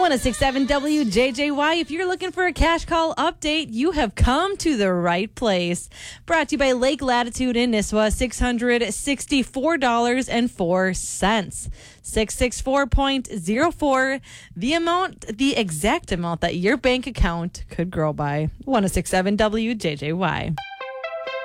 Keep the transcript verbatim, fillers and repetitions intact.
one oh six point seven W J J Y. If you're looking for a cash call update, you have come to the right place. Brought to you by Lake Latitude in Nisswa, six hundred sixty-four dollars and four cents. six sixty-four point zero four, the amount, the exact amount that your bank account could grow by. one oh six point seven W J J Y.